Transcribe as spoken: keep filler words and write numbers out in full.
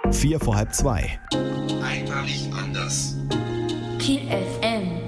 Vier vor halb zwei. Einmalig anders. Kiel F M